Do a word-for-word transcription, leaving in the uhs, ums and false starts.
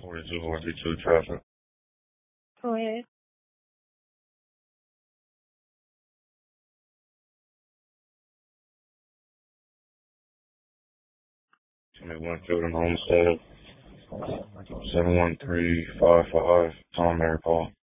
forty-two, forty-two traffic. Go ahead. twenty Winfield and Homestead. seven one three five five, Tom Mary Paul.